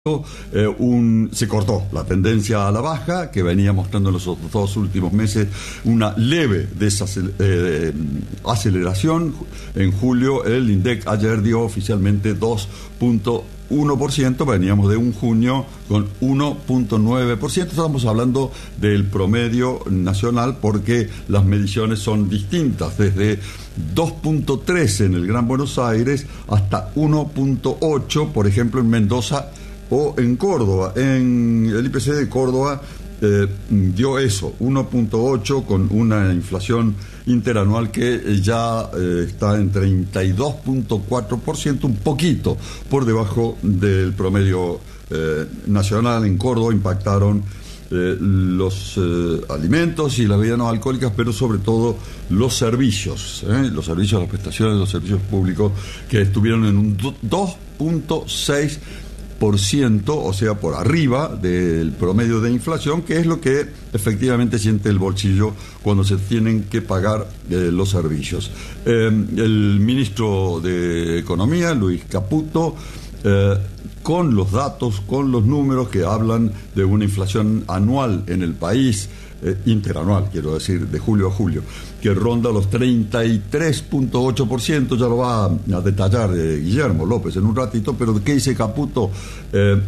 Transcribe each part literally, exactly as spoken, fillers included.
Eh, un, se cortó la tendencia a la baja que venía mostrando en los dos últimos meses una leve desacel- eh, aceleración. En julio el INDEC ayer dio oficialmente dos punto uno por ciento, veníamos de un junio con uno punto nueve por ciento. Estamos hablando del promedio nacional porque las mediciones son distintas, desde dos punto tres en el Gran Buenos Aires hasta uno punto ocho, por ejemplo, en Mendoza o en Córdoba. En el I P C de Córdoba eh, dio eso, uno punto ocho, con una inflación interanual que ya eh, está en treinta y dos punto cuatro por ciento, un poquito por debajo del promedio eh, nacional. En Córdoba impactaron eh, los eh, alimentos y las bebidas no alcohólicas, pero sobre todo los servicios, eh, los servicios, las prestaciones de los servicios públicos, que estuvieron en un dos punto seis por ciento, o sea, por arriba del promedio de inflación, que es lo que efectivamente siente el bolsillo cuando se tienen que pagar eh, los servicios. Eh, el ministro de Economía, Luis Caputo, eh, con los datos, con los números que hablan de una inflación anual en el país, eh, interanual, quiero decir, de julio a julio, que ronda los treinta y tres punto ocho por ciento, ya lo va a detallar eh, Guillermo López en un ratito, pero ¿qué dice Caputo? Eh,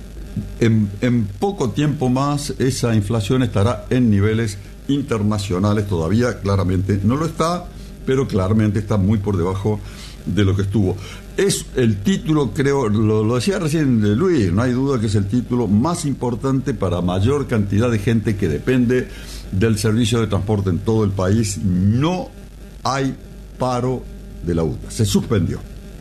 en, en poco tiempo más esa inflación estará en niveles internacionales, todavía claramente no lo está, pero claramente está muy por debajo de lo que estuvo. Es el título, creo, lo, lo decía recién Luis, no hay duda que es el título más importante para mayor cantidad de gente que depende del servicio de transporte en todo el país. No hay paro de la U T A, se suspendió.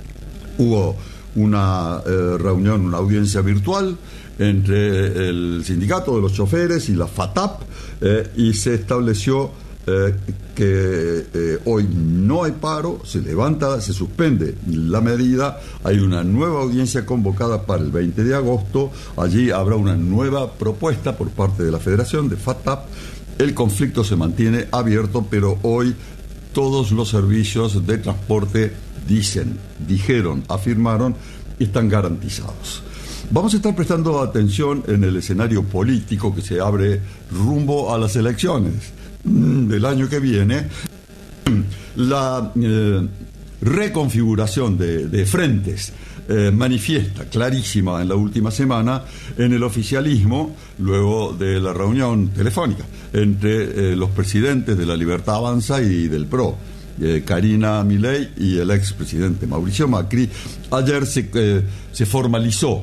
Hubo una eh, reunión, una audiencia virtual entre el sindicato de los choferes y la FATAP, eh, y se estableció eh, que eh, hoy no hay paro, se levanta, se suspende la medida. Hay una nueva audiencia convocada para el veinte de agosto, allí habrá una nueva propuesta por parte de la Federación de FATAP. El conflicto se mantiene abierto, pero hoy todos los servicios de transporte dicen, dijeron, afirmaron, están garantizados. Vamos a estar prestando atención en el escenario político que se abre rumbo a las elecciones del año que viene. La eh, reconfiguración de, de frentes eh, manifiesta, clarísima en la última semana, en el oficialismo, luego de la reunión telefónica entre eh, los presidentes de La Libertad Avanza y del P R O, eh, Karina Milei y el expresidente Mauricio Macri. Ayer se, eh, se formalizó,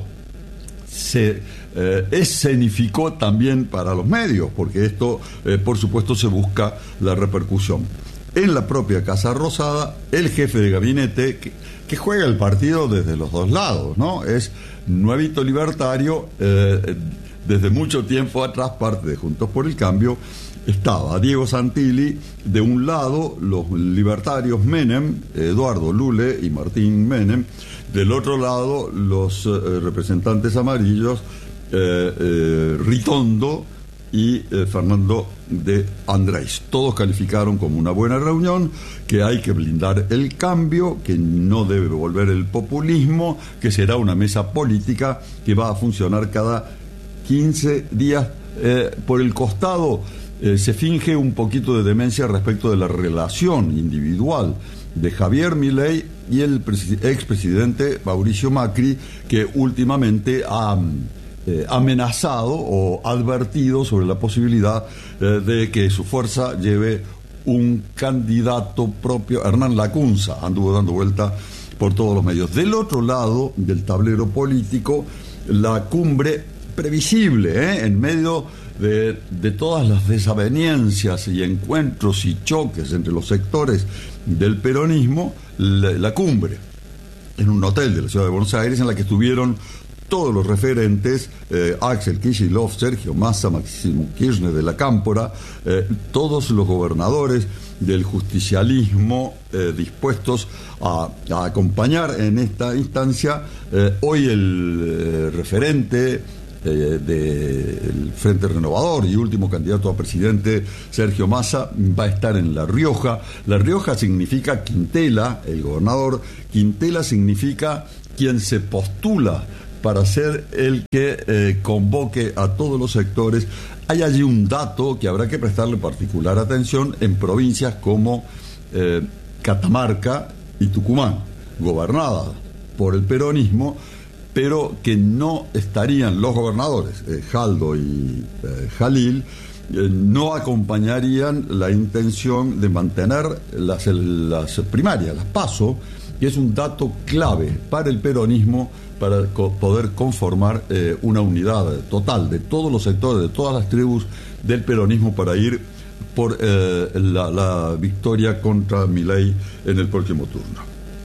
se eh, escenificó también para los medios, porque esto, eh, por supuesto, se busca la repercusión. En la propia Casa Rosada, el jefe de gabinete, que, que juega el partido desde los dos lados, ¿no? Es nuevito libertario, eh, desde mucho tiempo atrás, parte de Juntos por el Cambio. Estaba Diego Santilli, de un lado los libertarios Menem, Eduardo Lule y Martín Menem, del otro lado los eh, representantes amarillos, eh, eh, Ritondo y eh, Fernando de Andrés. Todos calificaron como una buena reunión, que hay que blindar el cambio, que no debe volver el populismo, que será una mesa política que va a funcionar cada quince días. Eh, por el costado eh, se finge un poquito de demencia respecto de la relación individual de Javier Milei y el presi- expresidente Mauricio Macri, que últimamente ha eh, amenazado o advertido sobre la posibilidad eh, de que su fuerza lleve un candidato propio. Hernán Lacunza anduvo dando vuelta por todos los medios. Del otro lado del tablero político, la cumbre previsible, ¿eh? en medio de, de todas las desavenencias y encuentros y choques entre los sectores del peronismo, la, la cumbre en un hotel de la ciudad de Buenos Aires, en la que estuvieron todos los referentes, eh, Axel Kicillof, Sergio Massa, Máximo Kirchner de la Cámpora, eh, todos los gobernadores del justicialismo eh, dispuestos a, a acompañar en esta instancia. Eh, hoy el eh, referente eh, del Frente Renovador y último candidato a presidente, Sergio Massa, va a estar en La Rioja. La Rioja significa Quintela, el gobernador. Quintela significa quien se postula para ser el que eh, convoque a todos los sectores. Hay allí un dato que habrá que prestarle particular atención en provincias como eh, Catamarca y Tucumán, gobernadas por el peronismo, pero que no estarían los gobernadores, eh, Jaldo y eh, Jalil, eh, no acompañarían la intención de mantener las, las primarias, las PASO, que es un dato clave para el peronismo, para co- poder conformar eh, una unidad total de todos los sectores, de todas las tribus del peronismo, para ir por eh, la, la victoria contra Milei en el próximo turno.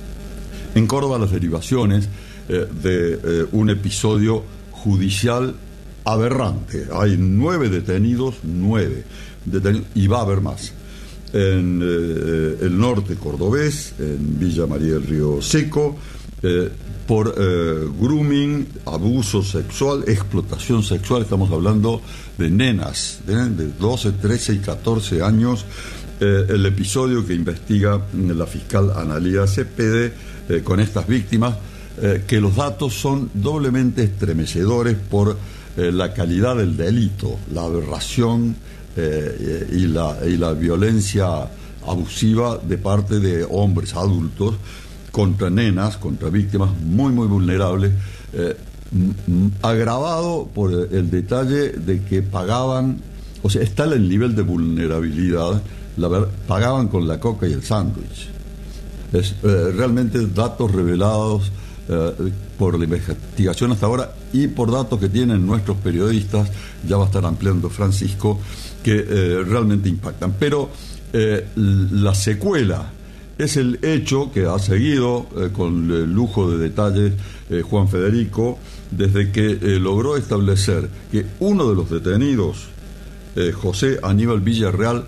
En Córdoba, las derivaciones eh, de eh, un episodio judicial aberrante. Hay nueve detenidos, nueve detenidos, y va a haber más. En eh, el norte cordobés, en Villa María del Río Seco, eh, por eh, grooming, abuso sexual, explotación sexual. Estamos hablando de nenas de, de doce, trece y catorce años. Eh, el episodio que investiga la fiscal Analía Cepede eh, con estas víctimas, eh, que los datos son doblemente estremecedores por eh, la calidad del delito, la aberración eh, y, la, y la violencia abusiva de parte de hombres adultos contra nenas, contra víctimas muy, muy vulnerables, eh, m- m- agravado por el detalle de que pagaban, o sea, está el nivel de vulnerabilidad, la verdad, pagaban con la coca y el sándwich. Es eh, realmente datos revelados eh, por la investigación hasta ahora y por datos que tienen nuestros periodistas, ya va a estar ampliando Francisco, que eh, realmente impactan. Pero eh, la secuela es el hecho que ha seguido eh, con el lujo de detalles eh, Juan Federico, desde que eh, logró establecer que uno de los detenidos, eh, José Aníbal Villarreal,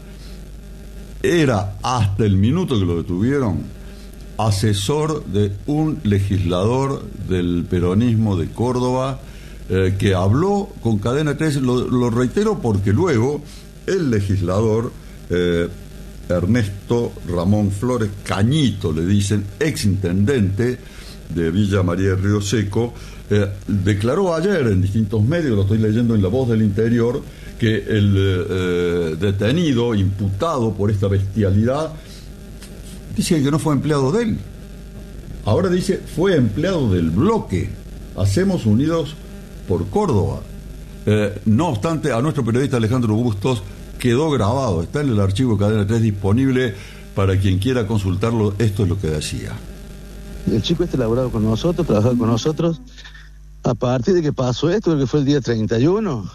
era hasta el minuto que lo detuvieron asesor de un legislador del peronismo de Córdoba, eh, que habló con Cadena tres. Lo, lo reitero porque luego el legislador eh, Ernesto Ramón Flores Cañito, le dicen, exintendente de Villa María del Río Seco, eh, declaró ayer en distintos medios, lo estoy leyendo en La Voz del Interior, que el eh, detenido, imputado por esta bestialidad, dice que no fue empleado de él. Ahora dice, fue empleado del bloque Hacemos Unidos por Córdoba. Eh, no obstante, a nuestro periodista Alejandro Bustos quedó grabado, está en el archivo de Cadena tres disponible para quien quiera consultarlo. Esto es lo que decía. El chico este laborado con nosotros, trabajaba con nosotros. A partir de que pasó esto, creo que fue el día treinta y uno,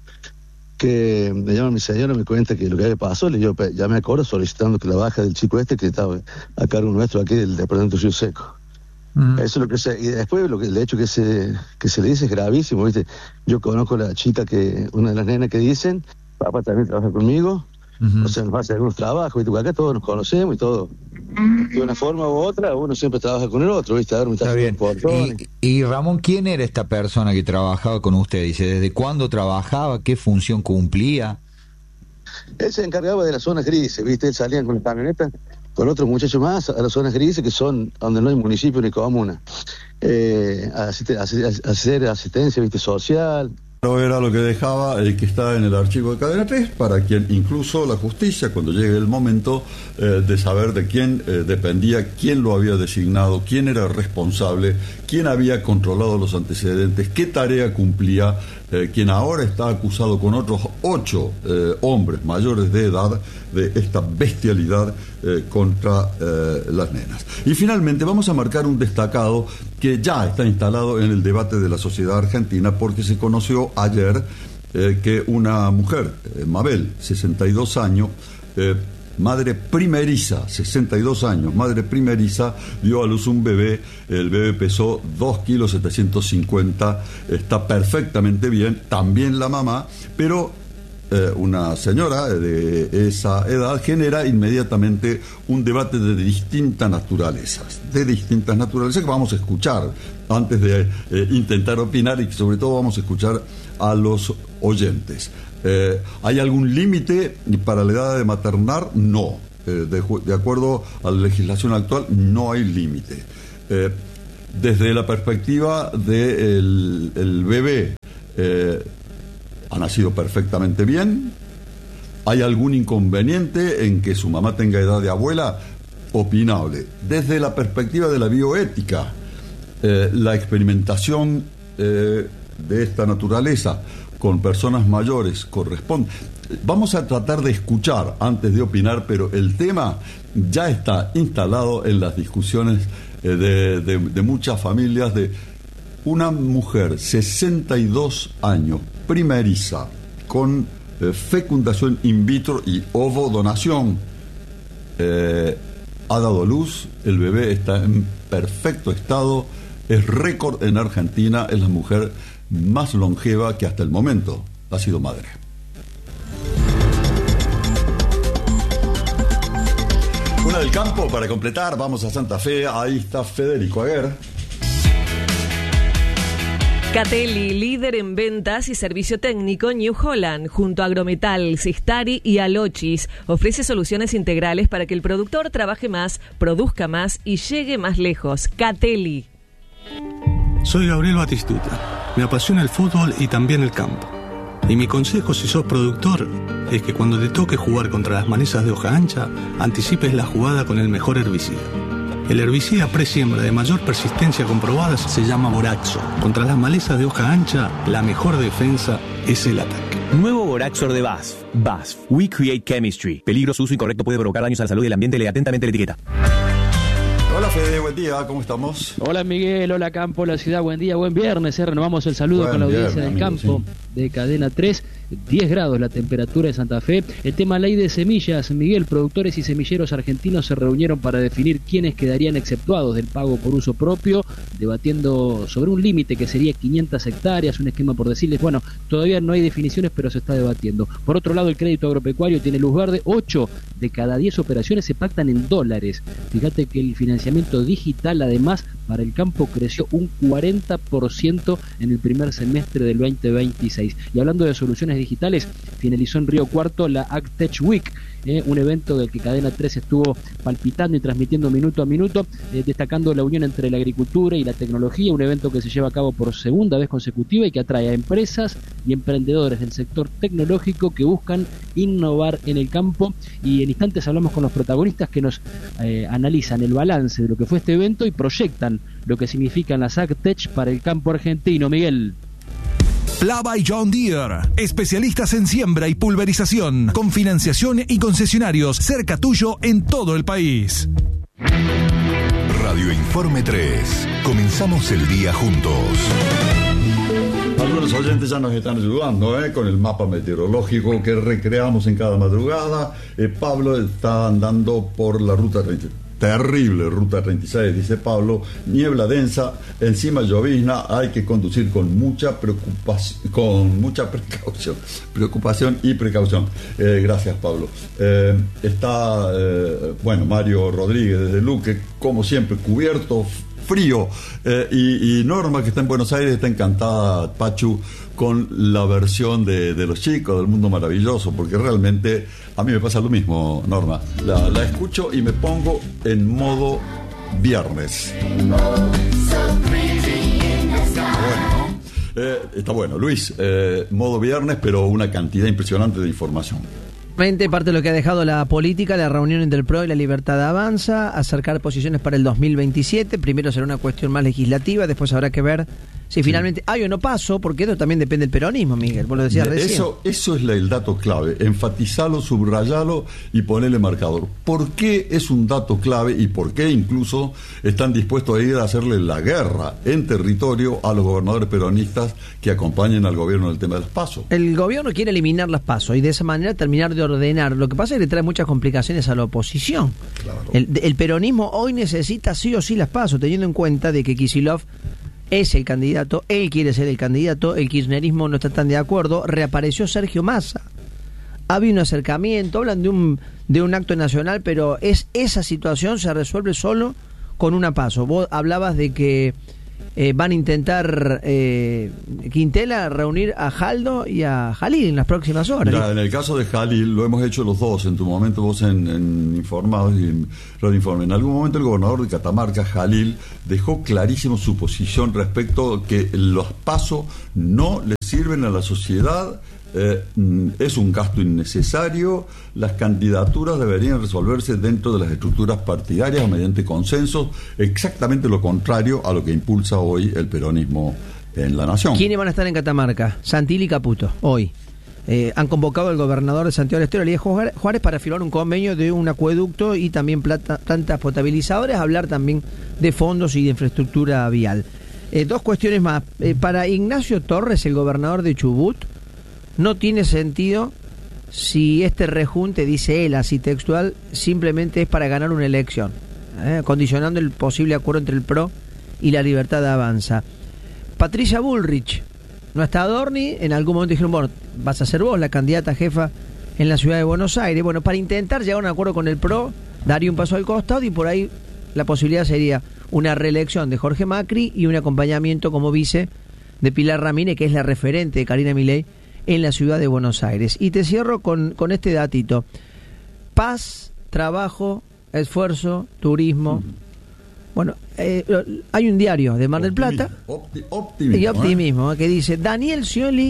que me llama mi señora, me cuenta que lo que había pasado, le yo ya me acuerdo solicitando que la baja del chico este que estaba a cargo nuestro aquí del departamento de Río Seco. Uh-huh. Eso es lo que se, y después lo que el hecho que se que se le dice es gravísimo, ¿viste? Yo conozco a la chica, que una de las nenas que dicen, papá también trabaja conmigo, uh-huh. O sea, nos hace algunos trabajos, ¿viste? Porque acá todos nos conocemos y todo. De una forma u otra, uno siempre trabaja con el otro, ¿viste? A ver, me está, está bien. Y, y Ramón, ¿quién era esta persona que trabajaba con usted? Dice, ¿desde cuándo trabajaba? ¿Qué función cumplía? Él se encargaba de las zonas grises, ¿viste? Él salía con la camioneta con otros muchachos más a las zonas grises, que son donde no hay municipio ni comuna. Eh, a hacer asistencia, ¿viste? Social. Era lo que dejaba el que está en el archivo de Cadena tres, para quien incluso la justicia, cuando llegue el momento eh, de saber de quién eh, dependía, quién lo había designado, quién era responsable, quién había controlado los antecedentes, qué tarea cumplía, eh, quien ahora está acusado con otros ocho eh, hombres mayores de edad de esta bestialidad eh, contra eh, las nenas. Y finalmente vamos a marcar un destacado que ya está instalado en el debate de la sociedad argentina, porque se conoció ayer eh, que una mujer, eh, Mabel, sesenta y dos años, eh, madre primeriza, sesenta y dos años, madre primeriza, dio a luz un bebé. El bebé pesó dos kilos setecientos cincuenta, está perfectamente bien, también la mamá, pero eh, una señora de esa edad genera inmediatamente un debate de distintas naturalezas, de distintas naturalezas que vamos a escuchar antes de eh, intentar opinar, y sobre todo vamos a escuchar a los oyentes. Eh, ¿Hay algún límite para la edad de maternar? No. Eh, de, de acuerdo a la legislación actual, no hay límite. Eh, Desde la perspectiva del el bebé, eh, ha nacido perfectamente bien. ¿Hay algún inconveniente en que su mamá tenga edad de abuela? Opinable. Desde la perspectiva de la bioética, eh, la experimentación eh, de esta naturaleza con personas mayores corresponde. Vamos a tratar de escuchar antes de opinar, pero el tema ya está instalado en las discusiones eh, de, de, de muchas familias. De una mujer, sesenta y dos años, primeriza, con eh, fecundación in vitro y ovodonación, eh, ha dado luz, el bebé está en perfecto estado, es récord en Argentina, es la mujer más longeva que hasta el momento ha sido madre. Una del campo para completar, vamos a Santa Fe, ahí está Federico Aguer. Catelli, líder en ventas y servicio técnico New Holland, junto a Agrometal, Sistari y Alochis, ofrece soluciones integrales para que el productor trabaje más, produzca más y llegue más lejos. Catelli. Soy Gabriel Batistuta. Me apasiona el fútbol y también el campo. Y mi consejo si sos productor es que cuando te toque jugar contra las malezas de hoja ancha, anticipes la jugada con el mejor herbicida. El herbicida presiembra de mayor persistencia comprobada se llama Boraxo. Contra las malezas de hoja ancha, la mejor defensa es el ataque. Nuevo Boraxor de B A S F. B A S F. We Create Chemistry. Peligro, su uso incorrecto puede provocar daños a la salud y el ambiente. Lee atentamente la etiqueta. Hola Fede, buen día, ¿cómo estamos? Hola Miguel, hola Campo, la ciudad, buen día, buen viernes, eh. renovamos el saludo buen con la audiencia viernes, del amigo, campo sí. de Cadena tres, diez grados la temperatura de Santa Fe. El tema ley de semillas, Miguel, productores y semilleros argentinos se reunieron para definir quiénes quedarían exceptuados del pago por uso propio, debatiendo sobre un límite que sería quinientas hectáreas, un esquema por decirles, bueno, todavía no hay definiciones pero se está debatiendo. Por otro lado, el crédito agropecuario tiene luz verde, ocho de cada diez operaciones se pactan en dólares. Fíjate que el financiamiento digital además para el campo creció un cuarenta por ciento en el primer semestre del veinte veintiséis. Y hablando de soluciones digitales, finalizó en Río Cuarto la AgTech Week, eh, un evento del que Cadena tres estuvo palpitando y transmitiendo minuto a minuto, eh, destacando la unión entre la agricultura y la tecnología, un evento que se lleva a cabo por segunda vez consecutiva y que atrae a empresas y emprendedores del sector tecnológico que buscan innovar en el campo. Y en instantes hablamos con los protagonistas que nos eh, analizan el balance de lo que fue este evento y proyectan lo que significan las AgTech para el campo argentino. Miguel. Plava y John Deere, especialistas en siembra y pulverización, con financiación y concesionarios cerca tuyo en todo el país. Radio Informe tres. Comenzamos el día juntos. Algunos oyentes ya nos están ayudando ¿eh? con el mapa meteorológico que recreamos en cada madrugada. Eh, Pablo está andando por la ruta treinta. Terrible ruta treinta y seis, dice Pablo, niebla densa, encima llovizna, hay que conducir con mucha preocupación, con mucha precaución, preocupación y precaución. Eh, gracias, Pablo. Eh, está, eh, bueno, Mario Rodríguez desde Luque, como siempre, cubierto, frío, eh, y, y Norma, que está en Buenos Aires, está encantada, Pachu, con la versión de, de Los Chicos, del Mundo Maravilloso, porque realmente a mí me pasa lo mismo, Norma. La, la escucho y me pongo en modo viernes. Está bueno, ¿no? Eh, está bueno, Luis, eh, modo viernes, pero una cantidad impresionante de información. Parte de lo que ha dejado la política, la reunión entre el P R O y la Libertad Avanza, acercar posiciones para el dos mil veintisiete. Primero será una cuestión más legislativa, después habrá que ver si finalmente hay o no paso, porque esto también depende del peronismo, Miguel, vos lo decías recién. Eso, eso es la, el dato clave, enfatizalo, subrayalo y ponele marcador. ¿Por qué es un dato clave y por qué incluso están dispuestos a ir a hacerle la guerra en territorio a los gobernadores peronistas que acompañen al gobierno en el tema de los pasos? El gobierno quiere eliminar las pasos y de esa manera terminar de ordenar. Lo que pasa es que le trae muchas complicaciones a la oposición. Claro. El, el peronismo hoy necesita sí o sí las pasos, teniendo en cuenta de que Kicillof es el candidato, él quiere ser el candidato, el kirchnerismo no está tan de acuerdo, reapareció Sergio Massa, ha habido un acercamiento, hablan de un de un acto nacional, pero es esa situación se resuelve solo con una paso. Vos hablabas de que eh, van a intentar eh, Quintela reunir a Jaldo y a Jalil en las próximas horas. Mira, en el caso de Jalil lo hemos hecho los dos, en tu momento vos en, en Informados y en Radio Informe. En algún momento el gobernador de Catamarca, Jalil, dejó clarísimo su posición respecto a que los pasos no le sirven a la sociedad. Eh, es un gasto innecesario, las candidaturas deberían resolverse dentro de las estructuras partidarias o mediante consensos, exactamente lo contrario a lo que impulsa hoy el peronismo en la nación. ¿Quiénes van a estar en Catamarca? Santilli y Caputo, hoy. Eh, han convocado al gobernador de Santiago del Estero, Elías Juárez, para firmar un convenio de un acueducto y también plata, plantas potabilizadoras, hablar también de fondos y de infraestructura vial. Eh, dos cuestiones más. Eh, para Ignacio Torres, el gobernador de Chubut, no tiene sentido si este rejunte, dice él así textual, simplemente es para ganar una elección, eh, condicionando el posible acuerdo entre el P R O y la Libertad Avanza. Patricia Bullrich, no está Adorni, en algún momento dijeron, bueno, vas a ser vos la candidata jefa en la ciudad de Buenos Aires. Bueno, para intentar llegar a un acuerdo con el P R O, daría un paso al costado y por ahí la posibilidad sería una reelección de Jorge Macri y un acompañamiento como vice de Pilar Ramírez, que es la referente de Karina Milei en la ciudad de Buenos Aires. Y te cierro con, con este datito. Paz, trabajo, esfuerzo, turismo. Mm. Bueno, eh, hay un diario de Mar del Plata Opti- optimismo, y optimismo eh, que dice: Daniel Scioli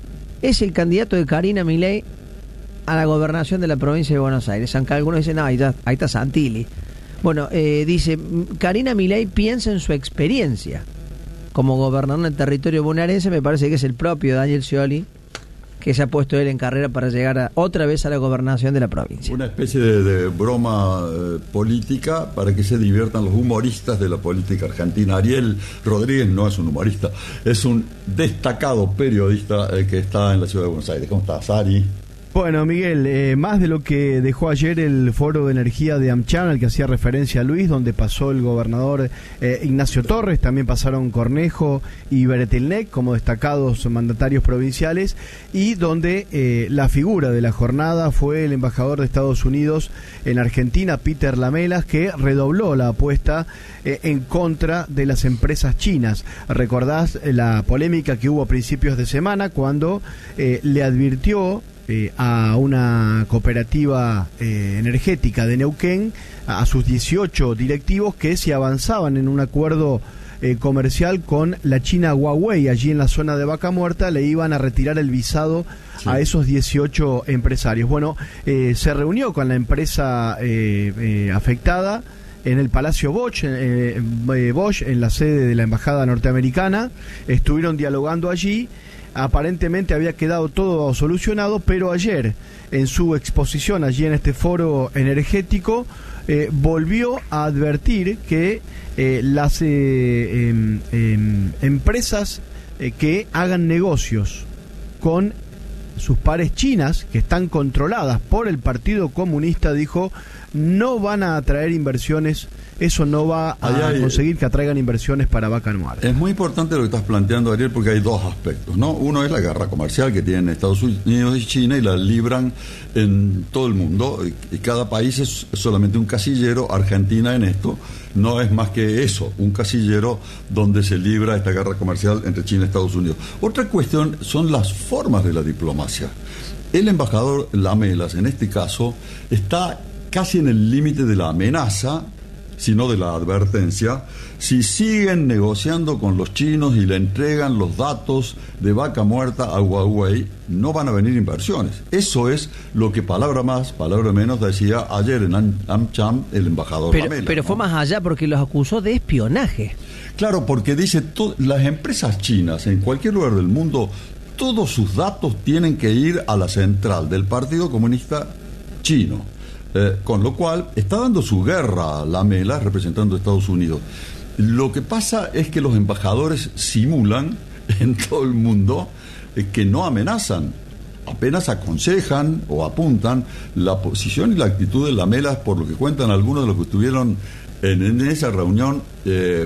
es el candidato de Karina Milei a la gobernación de la provincia de Buenos Aires. Aunque algunos dicen, no, ahí está, ahí está Santilli. Bueno, eh, dice, Karina Milei piensa en su experiencia como gobernador en el territorio bonaerense. Me parece que es el propio Daniel Scioli que se ha puesto él en carrera para llegar a, otra vez a la gobernación de la provincia. Una especie de, de broma eh, política para que se diviertan los humoristas de la política argentina. Ariel Rodríguez no es un humorista, es un destacado periodista eh, que está en la ciudad de Buenos Aires. ¿Cómo estás, Ari? Bueno, Miguel, eh, más de lo que dejó ayer el foro de energía de AmCham, al que hacía referencia Luis, donde pasó el gobernador eh, Ignacio Torres, también pasaron Cornejo y Beretilnec como destacados mandatarios provinciales, y donde eh, la figura de la jornada fue el embajador de Estados Unidos en Argentina, Peter Lamelas, que redobló la apuesta eh, en contra de las empresas chinas. Recordás la polémica que hubo a principios de semana cuando eh, le advirtió Eh, a una cooperativa eh, energética de Neuquén, a, a sus dieciocho directivos, que si avanzaban en un acuerdo eh, comercial con la China Huawei allí en la zona de Vaca Muerta, le iban a retirar el visado sí. a esos dieciocho empresarios. Bueno, eh, se reunió con la empresa eh, eh, afectada en el Palacio Bosch, eh, eh, Bosch, en la sede de la Embajada Norteamericana. Estuvieron dialogando allí. Aparentemente había quedado todo solucionado, pero ayer, en su exposición allí en este foro energético, eh, volvió a advertir que eh, las eh, eh, eh, empresas eh, que hagan negocios con sus pares chinas, que están controladas por el Partido Comunista, dijo, no van a atraer inversiones. Eso no va a hay, conseguir que atraigan inversiones para Vaca Muerta. Es muy importante lo que estás planteando, Ariel, porque hay dos aspectos, ¿no? Uno es la guerra comercial que tienen Estados Unidos y China y la libran en todo el mundo, y cada país es solamente un casillero. Argentina en esto no es más que eso, un casillero donde se libra esta guerra comercial entre China y Estados Unidos. Otra cuestión son las formas de la diplomacia. El embajador Lamelas, en este caso, está casi en el límite de la amenaza, sino de la advertencia. Si siguen negociando con los chinos y le entregan los datos de Vaca Muerta a Huawei, no van a venir inversiones. Eso es lo que, palabra más, palabra menos, decía ayer en AmCham el embajador pero, Lamelas, pero ¿no? Fue más allá porque los acusó de espionaje. Claro, porque dice, to- las empresas chinas en cualquier lugar del mundo, todos sus datos tienen que ir a la central del Partido Comunista Chino. Eh, con lo cual está dando su guerra a Lamelas representando a Estados Unidos. Lo que pasa es que los embajadores simulan en todo el mundo eh, que no amenazan, apenas aconsejan o apuntan. La posición y la actitud de Lamelas, por lo que cuentan algunos de los que estuvieron en, en esa reunión, eh,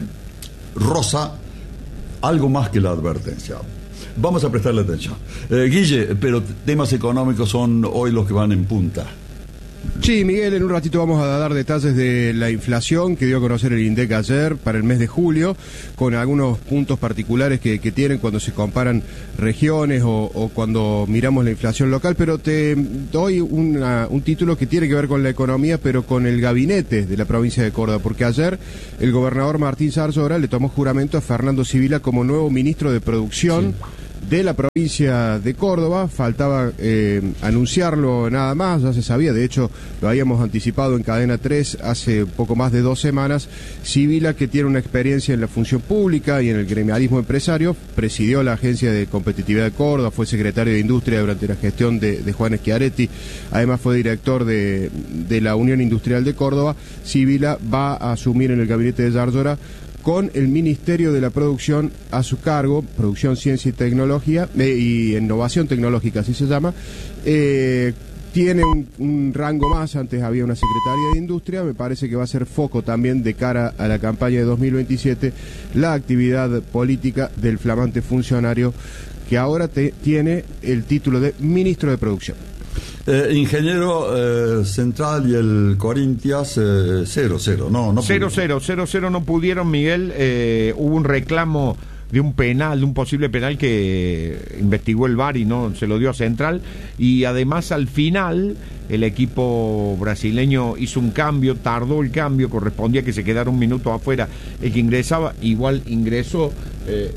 roza algo más que la advertencia. Vamos a prestarle atención. Eh, Guille, pero temas económicos son hoy los que van en punta. Sí, Miguel, en un ratito vamos a dar detalles de la inflación que dio a conocer el INDEC ayer para el mes de julio, con algunos puntos particulares que, que tienen cuando se comparan regiones o, o cuando miramos la inflación local, pero te doy una, un título que tiene que ver con la economía, pero con el gabinete de la provincia de Córdoba, porque ayer el gobernador Martín Zarzora le tomó juramento a Fernando Sibila como nuevo ministro de Producción. Sí. De la provincia de Córdoba. Faltaba eh, anunciarlo nada más, ya se sabía, de hecho lo habíamos anticipado en Cadena tres hace poco más de dos semanas. Sibila, que tiene una experiencia en la función pública y en el gremialismo empresario, presidió la Agencia de Competitividad de Córdoba, fue secretario de Industria durante la gestión de, de Juan Schiaretti, además fue director de, de la Unión Industrial de Córdoba. Sibila va a asumir en el gabinete de Zarzora con el Ministerio de la Producción a su cargo, Producción, Ciencia y Tecnología, eh, y Innovación Tecnológica, así se llama. Eh, tiene un, un rango más, antes había una Secretaría de Industria, me parece que va a ser foco también de cara a la campaña de dos mil veintisiete, la actividad política del flamante funcionario que ahora te, tiene el título de Ministro de Producción. Eh, ingeniero eh, Central y el Corinthians eh, cero cero, no, no cero cero, cero cero no pudieron, Miguel. Eh, hubo un reclamo de un penal, de un posible penal que investigó el V A R y no se lo dio a Central, y además al final el equipo brasileño hizo un cambio, tardó el cambio, correspondía que se quedara un minuto afuera el que ingresaba, igual ingresó. Eh,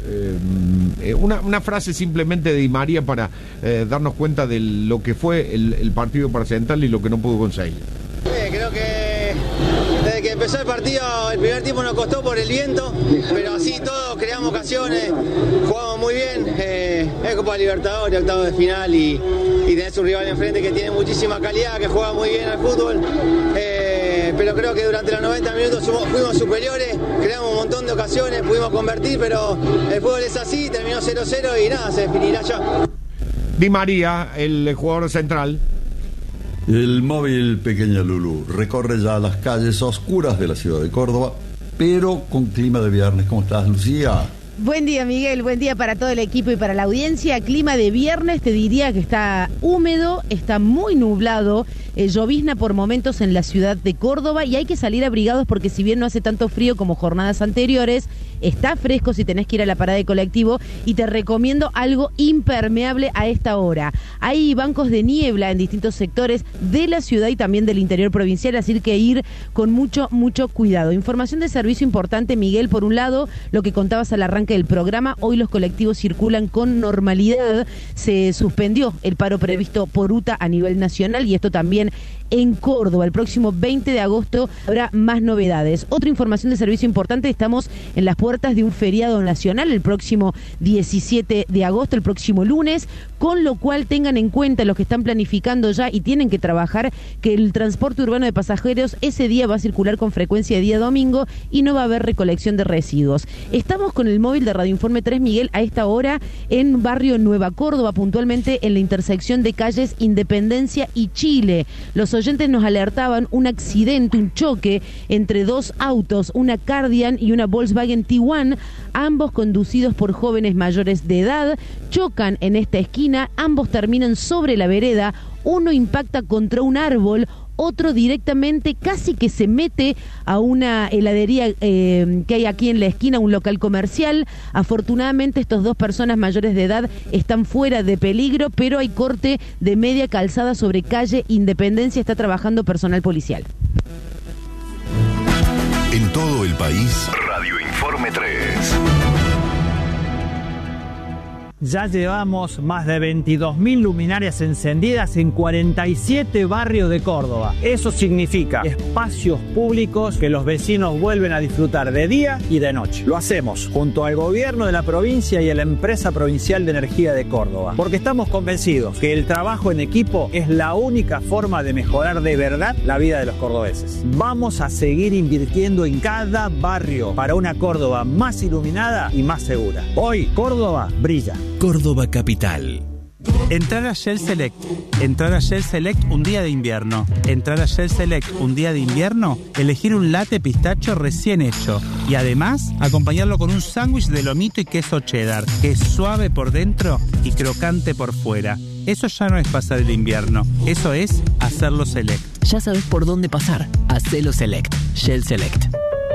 eh, una, una frase simplemente de Di María para eh, darnos cuenta de lo que fue el, el partido para Central y lo que no pudo conseguir. Eh, creo que desde que empezó el partido, el primer tiempo nos costó por el viento, pero así todos creamos ocasiones, jugamos muy bien. Eh, es Copa Libertadores, octavo de final, y, y tenés un rival enfrente que tiene muchísima calidad, que juega muy bien al fútbol. Eh, pero creo que durante los noventa minutos fuimos superiores, creamos un montón de ocasiones, pudimos convertir, pero el fútbol es así, terminó cero cero y nada, se definirá ya. Di María, el jugador central. El móvil Pequeña Lulú recorre ya las calles oscuras de la ciudad de Córdoba, pero con clima de viernes. ¿Cómo estás, Lucía? Buen día, Miguel, buen día para todo el equipo y para la audiencia. Clima de viernes, te diría que está húmedo, está muy nublado, eh, llovizna por momentos en la ciudad de Córdoba, y hay que salir abrigados porque si bien no hace tanto frío como jornadas anteriores, está fresco si tenés que ir a la parada de colectivo, y te recomiendo algo impermeable a esta hora. Hay bancos de niebla en distintos sectores de la ciudad y también del interior provincial, así que ir con mucho, mucho cuidado. Información de servicio importante, Miguel, por un lado, lo que contabas al arranque del programa, hoy los colectivos circulan con normalidad, se suspendió el paro previsto por U T A a nivel nacional, y esto también en Córdoba. El próximo veinte de agosto habrá más novedades. Otra información de servicio importante, estamos en las puertas de un feriado nacional el próximo diecisiete de agosto, el próximo lunes, con lo cual tengan en cuenta los que están planificando ya y tienen que trabajar que el transporte urbano de pasajeros ese día va a circular con frecuencia de día domingo y no va a haber recolección de residuos. Estamos con el móvil de Radio Informe tres, Miguel, a esta hora en barrio Nueva Córdoba, puntualmente en la intersección de calles Independencia y Chile. Los oyentes nos alertaban un accidente, un choque entre dos autos, una Cardian y una Volkswagen Tiguan, ambos conducidos por jóvenes mayores de edad, chocan en esta esquina, ambos terminan sobre la vereda, uno impacta contra un árbol, otro directamente casi que se mete a una heladería eh, que hay aquí en la esquina, un local comercial. Afortunadamente estas dos personas mayores de edad están fuera de peligro, pero hay corte de media calzada sobre calle Independencia, está trabajando personal policial. En todo el país, Radio Informe tres. Ya llevamos más de veintidós mil luminarias encendidas en cuarenta y siete barrios de Córdoba. Eso significa espacios públicos que los vecinos vuelven a disfrutar de día y de noche. Lo hacemos junto al gobierno de la provincia y a la empresa provincial de energía de Córdoba, porque estamos convencidos que el trabajo en equipo es la única forma de mejorar de verdad la vida de los cordobeses. Vamos a seguir invirtiendo en cada barrio para una Córdoba más iluminada y más segura. Hoy Córdoba brilla. Córdoba Capital. Entrar a Shell Select. Entrar a Shell Select un día de invierno. Entrar a Shell Select un día de invierno, elegir un latte pistacho recién hecho. Y además, acompañarlo con un sándwich de lomito y queso cheddar, que es suave por dentro y crocante por fuera. Eso ya no es pasar el invierno. Eso es hacer Hacerlo Select. Ya sabes por dónde pasar. Hacelo Select. Shell Select.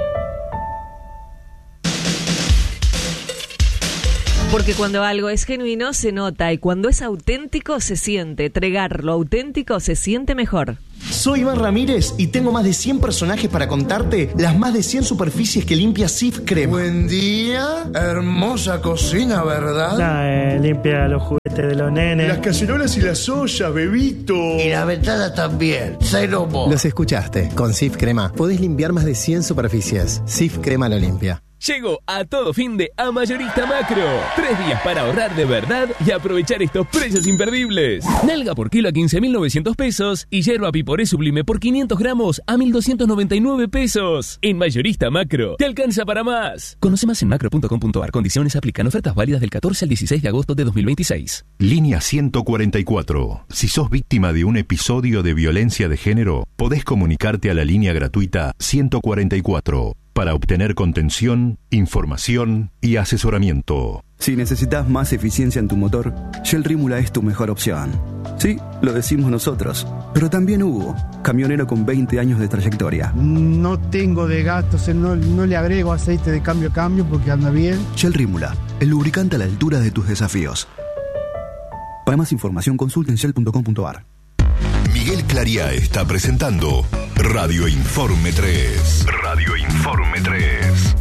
Porque cuando algo es genuino se nota y cuando es auténtico se siente. Tregar lo auténtico se siente mejor. Soy Iván Ramírez y tengo más de cien personajes para contarte las más de cien superficies que limpia Cif Crema. Buen día, hermosa cocina, ¿verdad? La, eh, limpia los juguetes de los nenes. Las cacerolas y las ollas, bebito. Y la ventana también, cero mo. Los escuchaste, con Cif Crema podés limpiar más de cien superficies. Cif Crema lo limpia. Llegó a todo fin de a Mayorista Macro. Tres días para ahorrar de verdad y aprovechar estos precios imperdibles. Nalga por kilo a quince mil novecientos pesos y yerba piporé sublime por quinientos gramos a mil doscientos noventa y nueve pesos. En Mayorista Macro, te alcanza para más. Conoce más en macro punto com punto ar. Condiciones aplican. Ofertas válidas del catorce al dieciséis de agosto de dos mil veintiséis. Línea ciento cuarenta y cuatro. Si sos víctima de un episodio de violencia de género, podés comunicarte a la línea gratuita ciento cuarenta y cuatro. Para obtener contención, información y asesoramiento. Si necesitas más eficiencia en tu motor, Shell Rímula es tu mejor opción. Sí, lo decimos nosotros, pero también Hugo, camionero con veinte años de trayectoria. No tengo de gastos, no, no le agrego aceite de cambio a cambio porque anda bien. Shell Rímula, el lubricante a la altura de tus desafíos. Para más información consulta en shell punto com punto ar. Miguel Clariá está presentando Radio Informe tres. Radio Informe tres.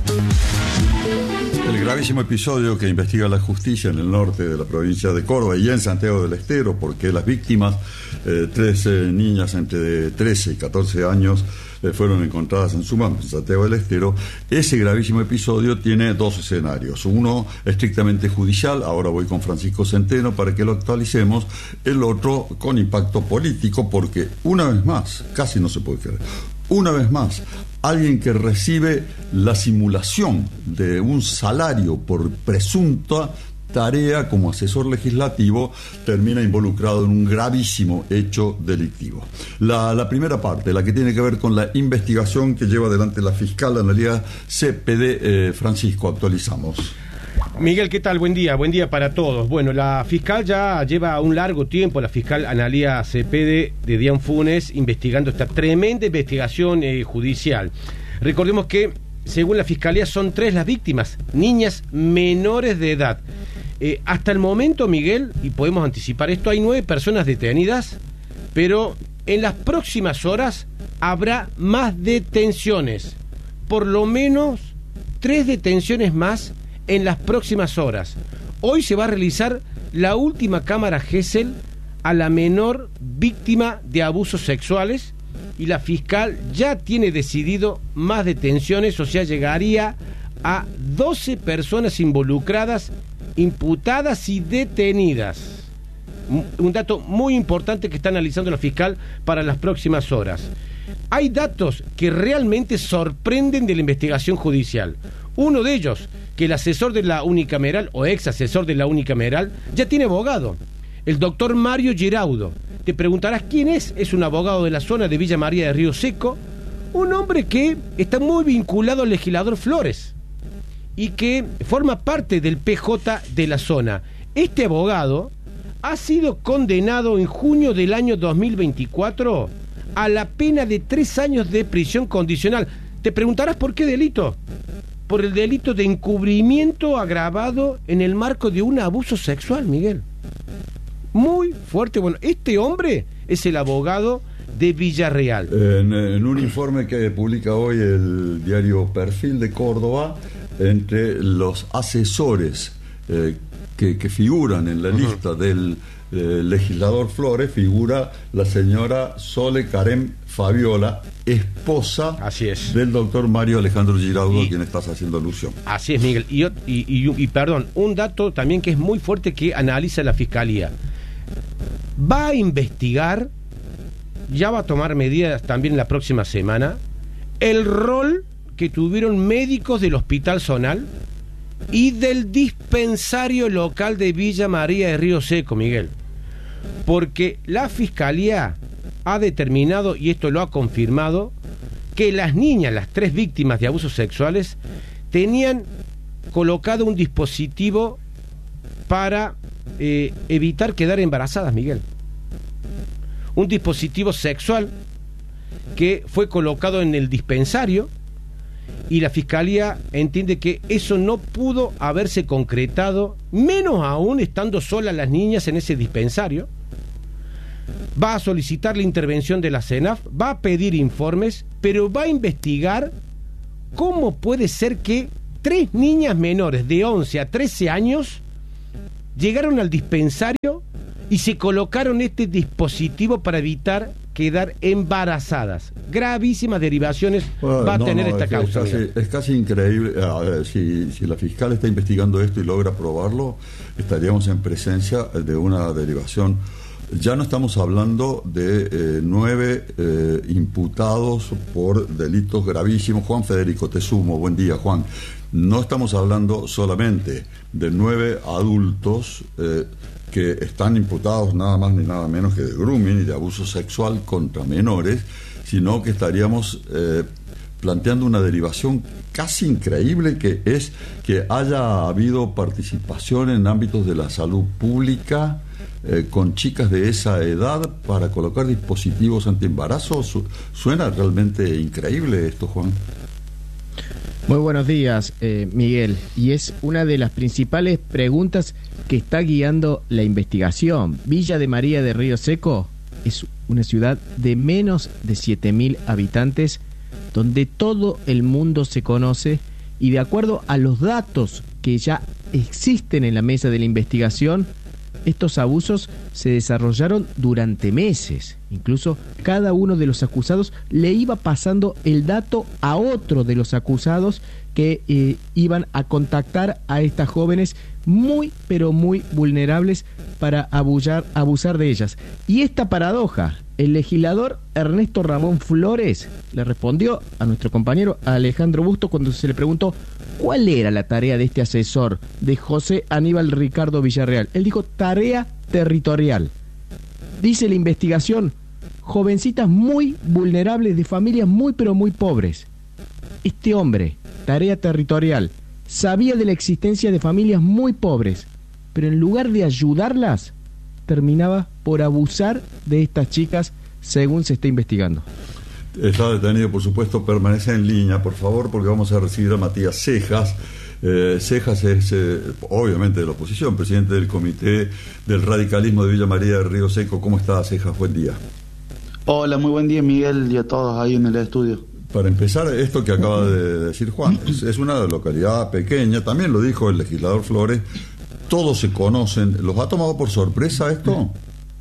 El gravísimo episodio que investiga la justicia en el norte de la provincia de Córdoba y en Santiago del Estero, porque las víctimas, eh, tres eh, niñas entre trece y catorce años, eh, fueron encontradas en Sumam, en Santiago del Estero. Ese gravísimo episodio tiene dos escenarios. Uno estrictamente judicial, ahora voy con Francisco Centeno para que lo actualicemos. El otro con impacto político, porque una vez más, casi no se puede creer, una vez más, alguien que recibe la simulación de un salario por presunta tarea como asesor legislativo termina involucrado en un gravísimo hecho delictivo. La, la primera parte, la que tiene que ver con la investigación que lleva adelante la fiscal Analía Cepede, eh, Francisco, actualizamos. Miguel, ¿qué tal? Buen día, buen día para todos. Bueno, la fiscal ya lleva un largo tiempo, la fiscal Analía Cepede de Dian Funes, investigando esta tremenda investigación eh, judicial. Recordemos que, según la fiscalía, son tres las víctimas, niñas menores de edad. Eh, hasta el momento, Miguel, y podemos anticipar esto, hay nueve personas detenidas, pero en las próximas horas habrá más detenciones, por lo menos tres detenciones más en las próximas horas. Hoy se va a realizar la última cámara Gesell a la menor víctima de abusos sexuales y la fiscal ya tiene decidido más detenciones, o sea, llegaría a doce personas involucradas, imputadas y detenidas. Un dato muy importante que está analizando la fiscal para las próximas horas. Hay datos que realmente sorprenden de la investigación judicial. Uno de ellos, que el asesor de la unicameral o ex asesor de la unicameral ya tiene abogado, el doctor Mario Giraudo. Te preguntarás quién es. Es un abogado de la zona de Villa María de Río Seco, un hombre que está muy vinculado al legislador Flores y que forma parte del P J de la zona. Este abogado ha sido condenado en junio del año dos mil veinticuatro a la pena de tres años de prisión condicional. Te preguntarás por qué delito. Por el delito de encubrimiento agravado en el marco de un abuso sexual, Miguel. Muy fuerte. Bueno, este hombre es el abogado de Villarreal. En, en un informe que publica hoy el diario Perfil de Córdoba, entre los asesores eh, que, que figuran en la uh-huh. lista del eh, legislador Flores, figura la señora Sole Carem Fabiola, esposa así es. del doctor Mario Alejandro Giraudo, y, a quien estás haciendo alusión. Así es, Miguel. Y, y, y, y perdón, un dato también que es muy fuerte que analiza la fiscalía. Va a investigar, ya va a tomar medidas también la próxima semana, el rol que tuvieron médicos del Hospital Zonal y del dispensario local de Villa María de Río Seco, Miguel. Porque la fiscalía ha determinado, y esto lo ha confirmado, que las niñas, las tres víctimas de abusos sexuales, tenían colocado un dispositivo para eh, evitar quedar embarazadas, Miguel. un dispositivo sexual que fue colocado en el dispensario, y la Fiscalía entiende que eso no pudo haberse concretado, menos aún estando solas las niñas en ese dispensario. Va a solicitar la intervención de la CENAF, va a pedir informes, pero va a investigar cómo puede ser que tres niñas menores de once a trece años llegaron al dispensario y se colocaron este dispositivo para evitar quedar embarazadas. Gravísimas derivaciones bueno, va a no, tener no, esta es causa. Es casi, es casi increíble. A ver, si, si la fiscal está investigando esto y logra probarlo, estaríamos en presencia de una derivación. Ya no estamos hablando de eh, nueve eh, imputados por delitos gravísimos. Juan Federico, te sumo. Buen día, Juan. No estamos hablando solamente de nueve adultos eh, que están imputados nada más ni nada menos que de grooming y de abuso sexual contra menores, sino que estaríamos eh, planteando una derivación casi increíble, que es que haya habido participación en ámbitos de la salud pública eh, con chicas de esa edad para colocar dispositivos antiembarazo. Su- suena realmente increíble esto, Juan. Muy buenos días, eh, Miguel. Y es una de las principales preguntas que está guiando la investigación. Villa de María de Río Seco es una ciudad de menos de siete mil habitantes, donde todo el mundo se conoce, y de acuerdo a los datos que ya existen en la mesa de la investigación, estos abusos se desarrollaron durante meses. Incluso cada uno de los acusados le iba pasando el dato a otro de los acusados que eh, iban a contactar a estas jóvenes muy, pero muy vulnerables para abusar, abusar de ellas. Y esta paradoja, el legislador Ernesto Ramón Flores le respondió a nuestro compañero Alejandro Busto cuando se le preguntó cuál era la tarea de este asesor de José Aníbal Ricardo Villarreal. Él dijo tarea territorial. Dice la investigación, jovencitas muy vulnerables de familias muy pero muy pobres. Este hombre, tarea territorial, sabía de la existencia de familias muy pobres, pero en lugar de ayudarlas, terminaba por abusar de estas chicas, según se está investigando. Está detenido, por supuesto. Permanece en línea, por favor, porque vamos a recibir a Matías Cejas. Eh, Cejas es, eh, obviamente, de la oposición, presidente del Comité del Radicalismo de Villa María de Río Seco. ¿Cómo está, Cejas? Buen día. Hola, muy buen día, Miguel, y a todos ahí en el estudio. Para empezar, esto que acaba de decir Juan, es, es una localidad pequeña, también lo dijo el legislador Flores, todos se conocen. ¿Los ha tomado por sorpresa esto?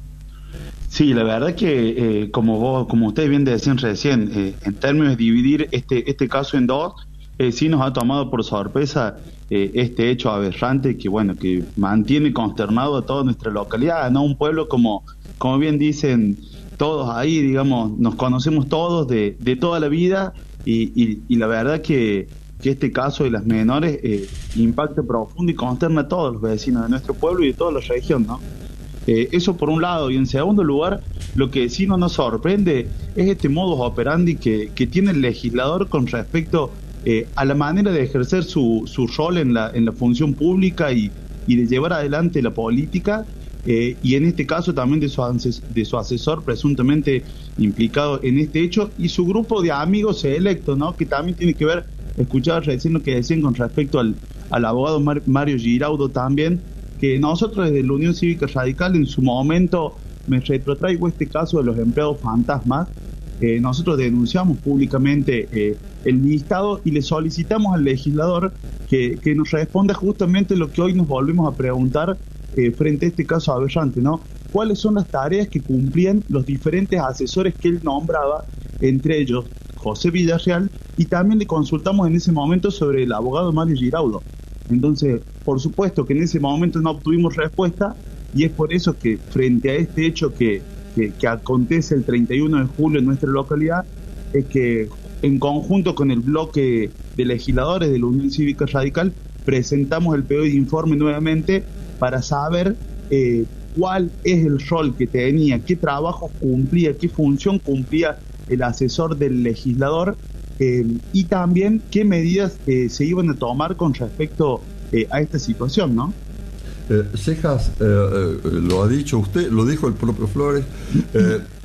Sí, la verdad que eh, como vos, como ustedes bien decían recién, eh, en términos de dividir este este caso en dos, eh, sí nos ha tomado por sorpresa eh, este hecho aberrante que bueno que mantiene consternado a toda nuestra localidad, ¿no? Un pueblo como como bien dicen todos ahí, digamos, nos conocemos todos de, de toda la vida y, y, y la verdad que, que este caso de las menores eh, impacta profundo y consterna a todos los vecinos de nuestro pueblo y de toda la región, ¿no? Eh, eso por un lado, y en segundo lugar, lo que sí no nos sorprende es este modus operandi que, que tiene el legislador con respecto eh, a la manera de ejercer su, su rol en la, en la función pública y, y de llevar adelante la política, eh, y en este caso también de su, ases- de su asesor presuntamente implicado en este hecho y su grupo de amigos electos, ¿no? Que también tiene que ver, escuchaba recién lo que decían con respecto al, al abogado Mar- Mario Giraudo también, que nosotros desde la Unión Cívica Radical en su momento, me retrotraigo este caso de los empleados fantasmas, eh, nosotros denunciamos públicamente eh, el listado y le solicitamos al legislador que, que nos responda justamente lo que hoy nos volvemos a preguntar eh, frente a este caso aberrante, ¿no? ¿Cuáles son las tareas que cumplían los diferentes asesores que él nombraba, entre ellos José Villarreal, y también le consultamos en ese momento sobre el abogado Mario Giraudo? Entonces, por supuesto que en ese momento no obtuvimos respuesta y es por eso que frente a este hecho que, que, que acontece el treinta y uno de julio en nuestra localidad, es que en conjunto con el bloque de legisladores de la Unión Cívica Radical presentamos el pedido de informe nuevamente para saber eh, cuál es el rol que tenía, qué trabajo cumplía, qué función cumplía el asesor del legislador. Eh, y también qué medidas eh, se iban a tomar con respecto eh, a esta situación, ¿no? Eh, Cejas, eh, eh, lo ha dicho usted, lo dijo el propio Flores, eh,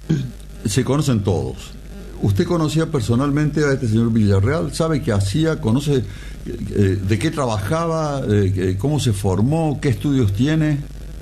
se conocen todos. ¿Usted conocía personalmente a este señor Villarreal? ¿Sabe qué hacía? ¿Conoce eh, de qué trabajaba? Eh, ¿Cómo se formó? ¿Qué estudios tiene?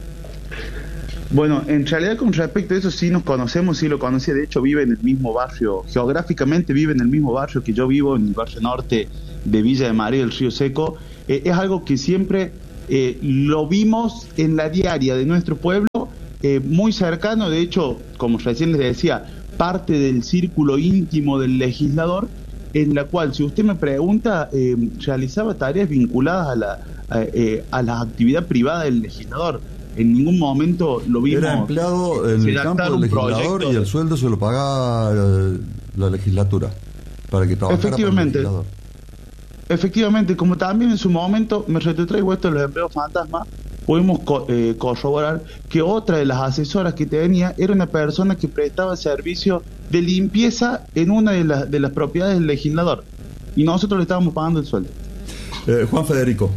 Bueno, en realidad con respecto a eso sí nos conocemos, sí lo conocí, de hecho vive en el mismo barrio, geográficamente vive en el mismo barrio que yo vivo, en el barrio norte de Villa de María del Río Seco. Eh, es algo que siempre eh, lo vimos en la diaria de nuestro pueblo, eh, muy cercano, de hecho, como recién les decía, parte del círculo íntimo del legislador, en la cual, si usted me pregunta, eh, realizaba tareas vinculadas a la, a, eh, a la actividad privada del legislador. En ningún momento lo vimos. Era empleado en el campo del legislador y el sueldo se lo pagaba eh, la legislatura para que trabajara. Efectivamente. Para el legislador. Efectivamente, como también en su momento me retrotraigo esto de los empleos fantasma, pudimos co eh, corroborar que otra de las asesoras que tenía era una persona que prestaba servicio de limpieza en una de, la, de las propiedades del legislador y nosotros le estábamos pagando el sueldo. Eh, Juan Federico.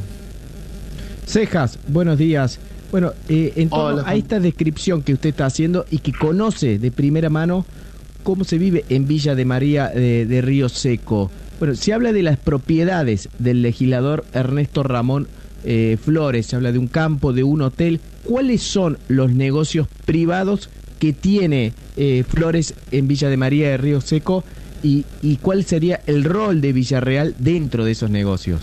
Cejas, buenos días. Bueno, eh, en torno Hola, a esta descripción que usted está haciendo y que conoce de primera mano cómo se vive en Villa de María de, de Río Seco. Bueno, se habla de las propiedades del legislador Ernesto Ramón eh, Flores, se habla de un campo, de un hotel. ¿Cuáles son los negocios privados que tiene eh, Flores en Villa de María de Río Seco y, y cuál sería el rol de Villarreal dentro de esos negocios?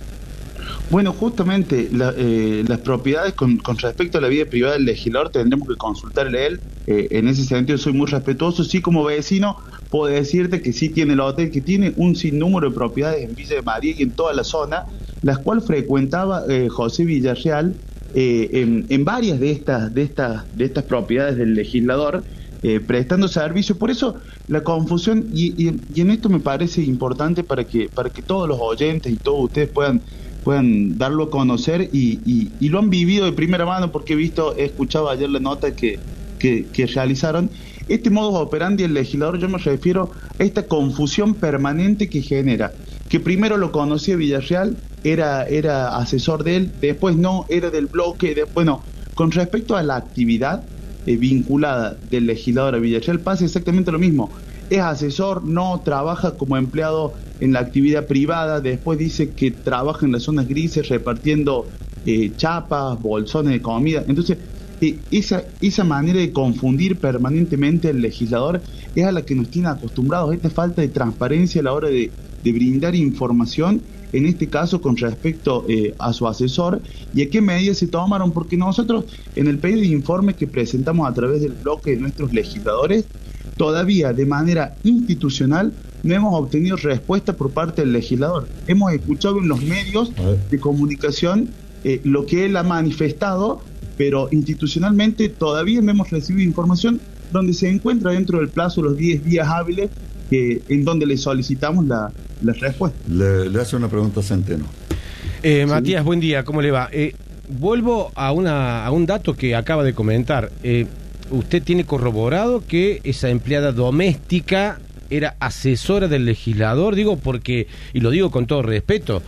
Bueno, justamente la, eh, las propiedades con, con respecto a la vida privada del legislador tendremos que consultarle a él. Eh, en ese sentido soy muy respetuoso. Sí, como vecino puedo decirte que sí tiene el hotel, que tiene un sinnúmero de propiedades en Villa de María y en toda la zona, las cuales frecuentaba eh, José Villarreal eh, en, en varias de estas, de estas, de estas propiedades del legislador, eh, prestando servicio. Por eso la confusión, y, y, y en esto me parece importante para que, para que todos los oyentes y todos ustedes puedan puedan darlo a conocer y, y, y lo han vivido de primera mano, porque he visto, he escuchado ayer la nota que, que, que realizaron. Este modus operandi del legislador, yo me refiero a esta confusión permanente que genera, que primero lo conocía Villarreal, era, era asesor de él, después no, era del bloque, después no. Con respecto a la actividad eh, vinculada del legislador a Villarreal pasa exactamente lo mismo. Es asesor, no trabaja como empleado en la actividad privada, después dice que trabaja en las zonas grises repartiendo eh, chapas, bolsones de comida. Entonces, eh, esa, esa manera de confundir permanentemente al legislador es a la que nos tiene acostumbrados, esta falta de transparencia a la hora de, de brindar información, en este caso con respecto eh, a su asesor, y a qué medidas se tomaron, porque nosotros en el pedido de informe que presentamos a través del bloque de nuestros legisladores, todavía de manera institucional no hemos obtenido respuesta por parte del legislador. Hemos escuchado en los medios de comunicación eh, lo que él ha manifestado, pero institucionalmente todavía no hemos recibido información donde se encuentra dentro del plazo de los diez días hábiles eh, en donde le solicitamos la, la respuesta. Le, le hace una pregunta a Centeno. Eh, sí. Matías, buen día, ¿cómo le va? Eh, vuelvo a, una, a un dato que acaba de comentar. Eh, usted tiene corroborado que esa empleada doméstica era asesora del legislador, digo porque, y lo digo con todo respeto,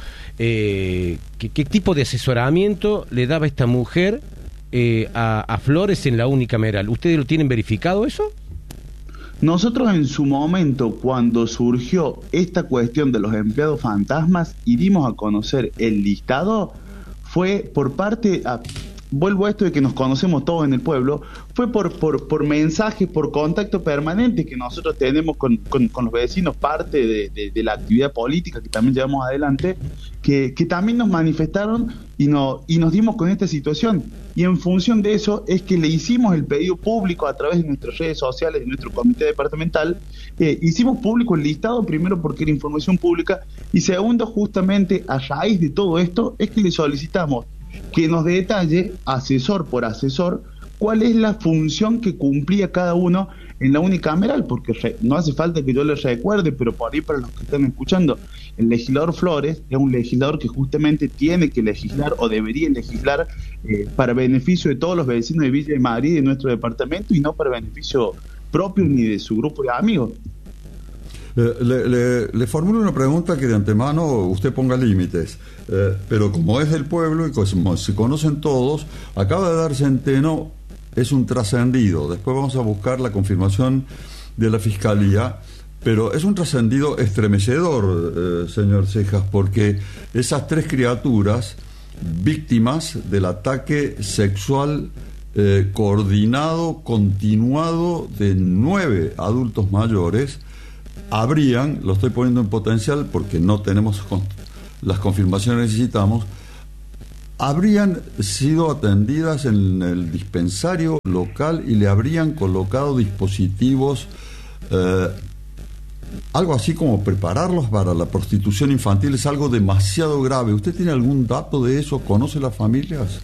eh, ¿qué, qué tipo de asesoramiento le daba esta mujer eh, a, a Flores en la unicameral? ¿Ustedes lo tienen verificado eso? Nosotros en su momento, cuando surgió esta cuestión de los empleados fantasmas y dimos a conocer el listado, fue por parte... A, vuelvo a esto de que nos conocemos todos en el pueblo, fue por por, por mensajes, por contacto permanente que nosotros tenemos con, con, con los vecinos, parte de, de, de la actividad política que también llevamos adelante, que, que también nos manifestaron y, no, y nos dimos con esta situación. Y en función de eso es que le hicimos el pedido público a través de nuestras redes sociales, de nuestro comité departamental. Eh, hicimos público el listado, primero porque era información pública, y segundo, justamente a raíz de todo esto, es que le solicitamos que nos detalle, asesor por asesor, cuál es la función que cumplía cada uno en la unicameral, porque re, no hace falta que yo les recuerde, pero por ahí para los que están escuchando, el legislador Flores es un legislador que justamente tiene que legislar o debería legislar eh, para beneficio de todos los vecinos de Villa de Madrid, de nuestro departamento, y no para beneficio propio ni de su grupo de amigos. Le, le, le formulo una pregunta que de antemano usted ponga límites, eh, pero como es del pueblo y como se conocen todos, acaba de dar Centeno es un trascendido. Después vamos a buscar la confirmación de la Fiscalía, pero es un trascendido estremecedor, eh, señor Cejas, porque esas tres criaturas, víctimas del ataque sexual eh, coordinado, continuado de nueve adultos mayores, habrían, lo estoy poniendo en potencial porque no tenemos con, las confirmaciones que necesitamos, habrían sido atendidas en el dispensario local y le habrían colocado dispositivos, eh, algo así como prepararlos para la prostitución infantil. Es algo demasiado grave. ¿Usted tiene algún dato de eso? ¿Conoce las familias?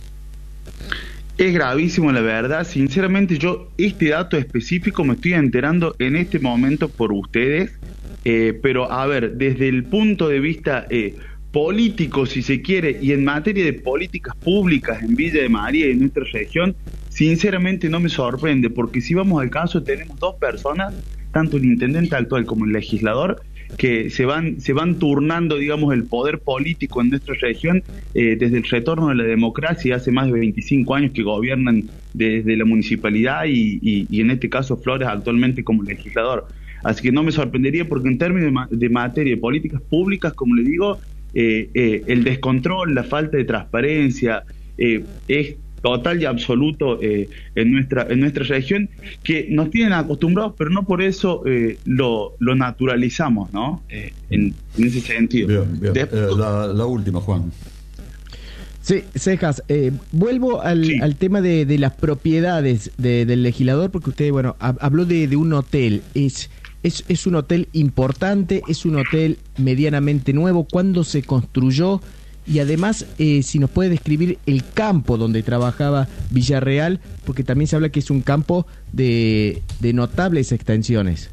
Es gravísimo, la verdad. Sinceramente, yo este dato específico me estoy enterando en este momento por ustedes, eh, pero a ver, desde el punto de vista eh, político, si se quiere, y en materia de políticas públicas en Villa de María y en nuestra región, sinceramente no me sorprende, porque si vamos al caso, tenemos dos personas, tanto el intendente actual como el legislador, que se van se van turnando, digamos, el poder político en nuestra región eh, desde el retorno de la democracia. Hace más de veinticinco años que gobiernan desde la municipalidad y, y, y en este caso Flores actualmente como legislador. Así que no me sorprendería, porque en términos de, ma de materia de políticas públicas, como le digo, eh, eh, el descontrol, la falta de transparencia eh, es total y absoluto eh, en nuestra en nuestra región, que nos tienen acostumbrados, pero no por eso eh, lo, lo naturalizamos, ¿no? Eh, en, en ese sentido. Bien, bien. Después, eh, la, la última, Juan. Sí, Cejas, eh, vuelvo al, sí. al tema de, de las propiedades de, del legislador, porque usted, bueno, habló de, de un hotel. Es, es, es un hotel importante, es un hotel medianamente nuevo. ¿Cuándo se construyó? Y además, eh, si nos puede describir el campo donde trabajaba Villarreal, porque también se habla que es un campo de, de notables extensiones.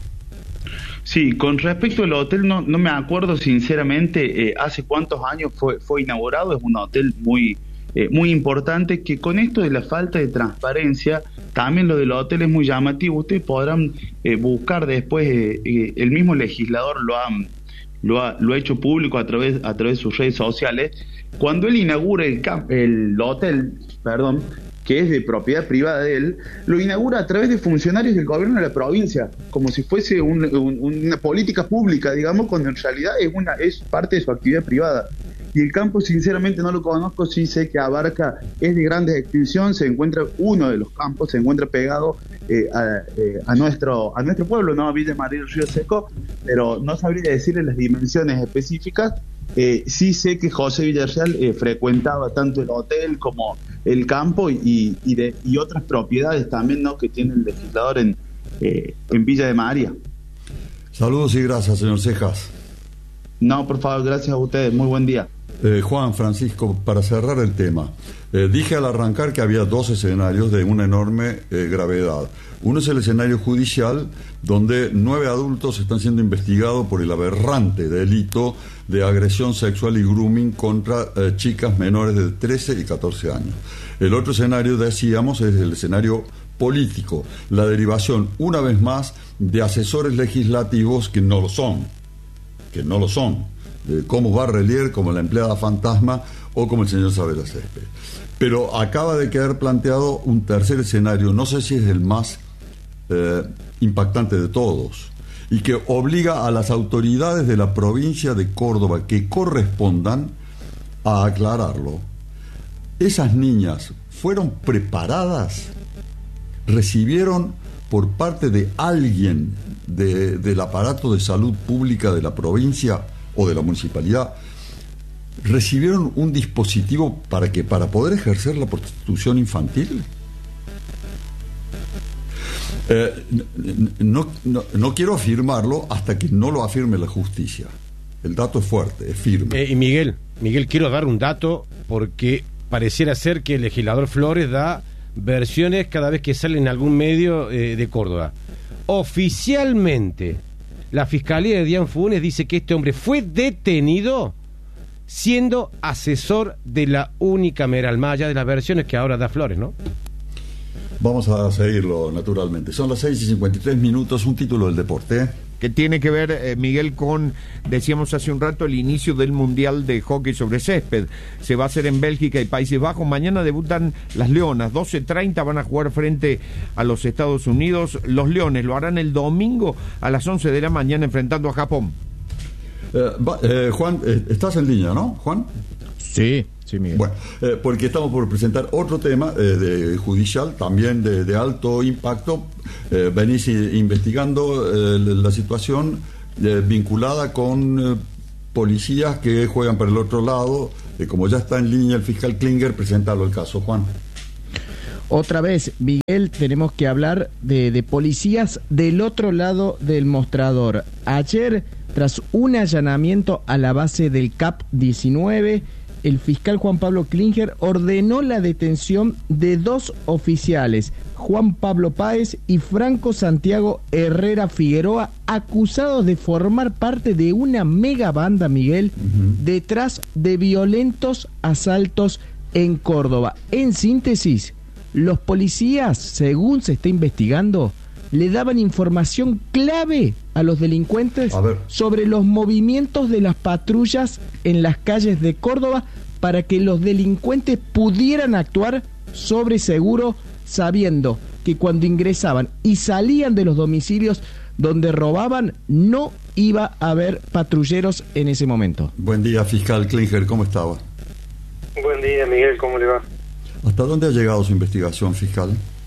Sí, con respecto al hotel, no, no me acuerdo sinceramente eh, hace cuántos años fue, fue inaugurado. Es un hotel muy, eh, muy importante, que con esto de la falta de transparencia, también lo del hotel es muy llamativo. Ustedes podrán eh, buscar después, eh, eh, el mismo legislador lo ha... Lo ha, lo ha hecho público a través a través de sus redes sociales. Cuando él inaugura el, camp, el hotel, perdón, que es de propiedad privada de él, lo inaugura a través de funcionarios del gobierno de la provincia, como si fuese un, un, una política pública, digamos, cuando en realidad es una es parte de su actividad privada. Y el campo, sinceramente, no lo conozco, sí sé que abarca, es de grandes extensión, se encuentra, uno de los campos se encuentra pegado eh, a, eh, a nuestro a nuestro pueblo, ¿no? A Villa María del Río Seco, pero no sabría decirle las dimensiones específicas. Eh, sí sé que José Villarreal eh, frecuentaba tanto el hotel como el campo y, y, de, y otras propiedades también, ¿no?, que tiene el legislador en, eh, en Villa de María. Saludos y gracias, señor Cejas. No, por favor, gracias a ustedes. Muy buen día. Eh, Juan, Francisco, para cerrar el tema, eh, dije al arrancar que había dos escenarios de una enorme eh, gravedad. Uno es el escenario judicial, donde nueve adultos están siendo investigados por el aberrante delito de agresión sexual y grooming contra eh, chicas menores de trece y catorce años. El otro escenario, decíamos, es el escenario político, la derivación, una vez más, de asesores legislativos que no lo son, que no lo son. Como Barrelier, como la empleada fantasma o como el señor Sabela Césped. Pero acaba de quedar planteado un tercer escenario, no sé si es el más eh, impactante de todos, y que obliga a las autoridades de la provincia de Córdoba que correspondan a aclararlo. ¿Esas niñas fueron preparadas? ¿Recibieron por parte de alguien de, del aparato de salud pública de la provincia o de la municipalidad, recibieron un dispositivo para que para poder ejercer la prostitución infantil? Eh, no, no, no quiero afirmarlo hasta que no lo afirme la justicia. El dato es fuerte, es firme. Eh, y Miguel, Miguel, quiero dar un dato, porque pareciera ser que el legislador Flores da versiones cada vez que sale en algún medio eh, de Córdoba. Oficialmente, la Fiscalía de Dian Funes dice que este hombre fue detenido siendo asesor de la unicameral, más allá de las versiones que ahora da Flores, ¿no? Vamos a seguirlo, naturalmente. Son las seis y cincuenta y tres minutos, un título del deporte, ¿eh? Que tiene que ver, eh, Miguel, con, decíamos hace un rato, el inicio del Mundial de Hockey sobre Césped. Se va a hacer en Bélgica y Países Bajos. Mañana debutan las Leonas, doce treinta van a jugar frente a los Estados Unidos. Los Leones lo harán el domingo a las once de la mañana enfrentando a Japón. Eh, va, eh, Juan, eh, estás en línea, ¿no, Juan? Sí, sí, Miguel. Bueno, eh, porque estamos por presentar otro tema eh, de judicial, también de, de alto impacto. Eh, venís investigando eh, la situación eh, vinculada con eh, policías que juegan por el otro lado. Eh, como ya está en línea el fiscal Klinger, presentalo el caso, Juan. Otra vez, Miguel, tenemos que hablar de, de policías del otro lado del mostrador. Ayer, tras un allanamiento a la base del C A P diecinueve, el fiscal Juan Pablo Klinger ordenó la detención de dos oficiales, Juan Pablo Páez y Franco Santiago Herrera Figueroa, acusados de formar parte de una mega banda, Miguel, uh-huh. detrás de violentos asaltos en Córdoba. En síntesis, los policías, según se está investigando, le daban información clave a los delincuentes sobre los movimientos de las patrullas en las calles de Córdoba para que los delincuentes pudieran actuar sobre seguro, sabiendo que cuando ingresaban y salían de los domicilios donde robaban no iba a haber patrulleros en ese momento. Buen día, fiscal Klinger, ¿cómo estaba? Buen día, Miguel, ¿cómo le va? ¿Hasta dónde ha llegado su investigación, fiscal?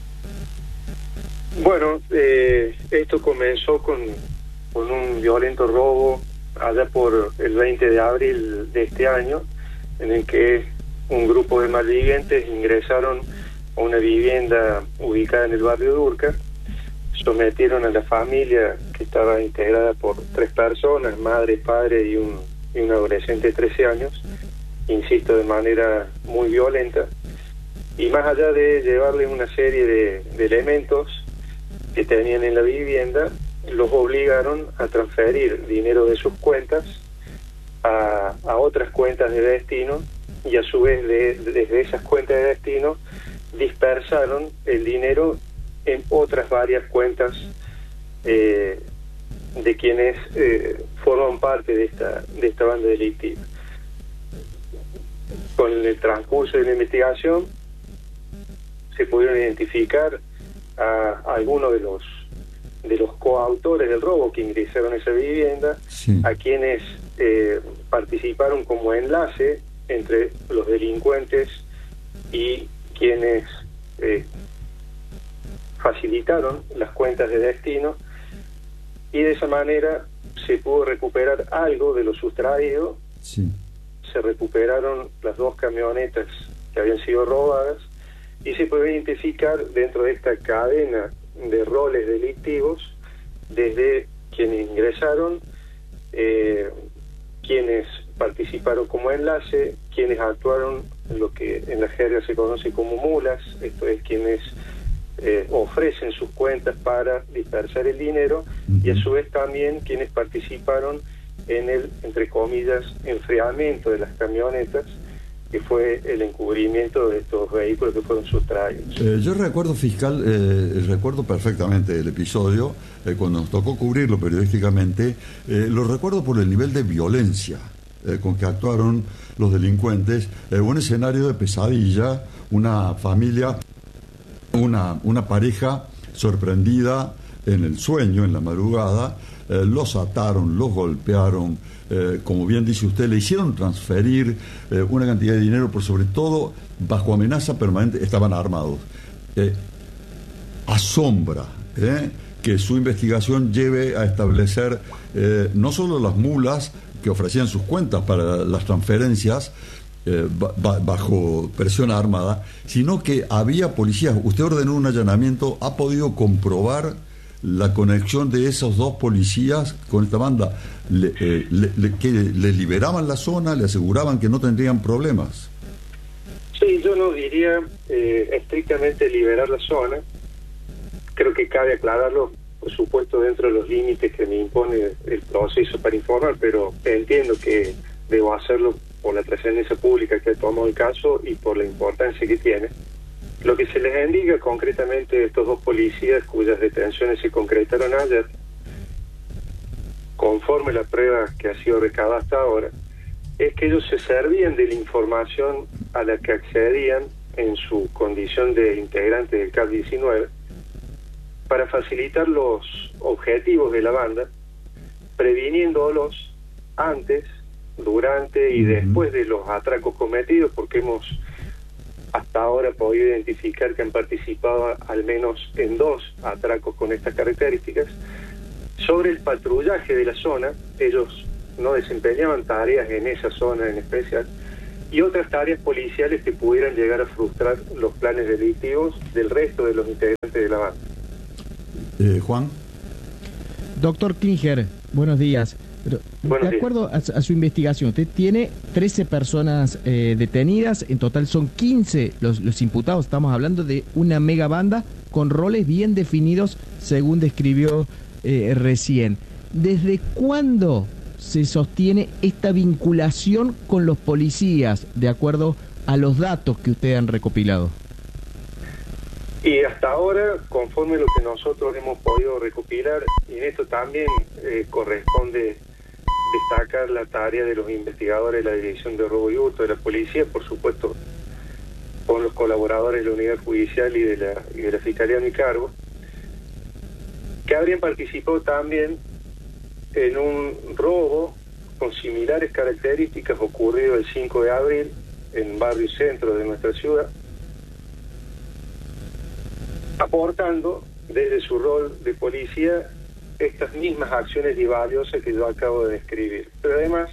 Bueno, eh, esto comenzó con, con un violento robo allá por el veinte de abril de este año, en el que un grupo de malvivientes ingresaron a una vivienda ubicada en el barrio de Urca, sometieron a la familia, que estaba integrada por tres personas, madre, padre y un, y un adolescente de trece años, insisto, de manera muy violenta, y más allá de llevarle una serie de, de elementos que tenían en la vivienda, los obligaron a transferir dinero de sus cuentas a, a otras cuentas de destino, y a su vez de, desde esas cuentas de destino dispersaron el dinero en otras varias cuentas eh, de quienes eh, forman parte de esta, de esta banda delictiva. Con el transcurso de la investigación se pudieron identificar a algunos de los de los coautores del robo que ingresaron a esa vivienda, sí. a quienes eh, participaron como enlace entre los delincuentes y quienes eh, facilitaron las cuentas de destino, y de esa manera se pudo recuperar algo de lo sustraído. Sí. Se recuperaron las dos camionetas que habían sido robadas, y se puede identificar dentro de esta cadena de roles delictivos desde quienes ingresaron, eh, quienes participaron como enlace, quienes actuaron en lo que en la jerga se conoce como mulas, esto es quienes eh, ofrecen sus cuentas para dispersar el dinero, uh-huh. y a su vez también quienes participaron en el, entre comillas, enfriamiento de las camionetas, que fue el encubrimiento de estos vehículos que fueron sustraídos. Eh, yo recuerdo, fiscal, eh, recuerdo perfectamente el episodio, eh, cuando nos tocó cubrirlo periodísticamente, eh, lo recuerdo por el nivel de violencia eh, con que actuaron los delincuentes, eh, un escenario de pesadilla, una familia, una, una pareja sorprendida en el sueño, en la madrugada, eh, los ataron, los golpearon, eh, como bien dice usted, le hicieron transferir eh, una cantidad de dinero, por sobre todo bajo amenaza permanente, estaban armados. Eh, asombra eh, que su investigación lleve a establecer eh, no solo las mulas que ofrecían sus cuentas para las transferencias eh, ba- bajo presión armada, sino que había policías. Usted ordenó un allanamiento, ¿ha podido comprobar la conexión de esos dos policías con esta banda? Le, eh, le, le, que le liberaban la zona, le aseguraban que no tendrían problemas. Sí, yo no diría eh, estrictamente liberar la zona. Creo que cabe aclararlo, por supuesto, dentro de los límites que me impone el proceso para informar, pero entiendo que debo hacerlo por la trascendencia pública que ha tomado el caso y por la importancia que tiene. Lo que se les indica concretamente a estos dos policías cuyas detenciones se concretaron ayer, conforme la prueba que ha sido recabada hasta ahora, es que ellos se servían de la información a la que accedían en su condición de integrante del C A P diecinueve para facilitar los objetivos de la banda, previniéndolos antes, durante y después de los atracos cometidos, porque hemos hasta ahora podido identificar que han participado al menos en dos atracos con estas características. Sobre el patrullaje de la zona, ellos no desempeñaban tareas en esa zona en especial, y otras tareas policiales que pudieran llegar a frustrar los planes delictivos del resto de los integrantes de la banda. Eh, Juan. Doctor Klinger, buenos días. Pero, buenos de acuerdo a, a su investigación, usted tiene trece personas eh, detenidas, en total son quince los, los imputados. Estamos hablando de una mega banda con roles bien definidos, según describió eh, recién. ¿Desde cuándo se sostiene esta vinculación con los policías, de acuerdo a los datos que ustedes han recopilado? Y hasta ahora, conforme lo que nosotros hemos podido recopilar, y en esto también eh, corresponde destacar la tarea de los investigadores de la Dirección de Robo y Hurto de la Policía, por supuesto, con los colaboradores de la Unidad Judicial y de la, y de la Fiscalía a mi cargo, que habrían participado también en un robo con similares características ocurrido el cinco de abril en barrio centro de nuestra ciudad, aportando desde su rol de policía estas mismas acciones y valiosas que yo acabo de describir. Pero además,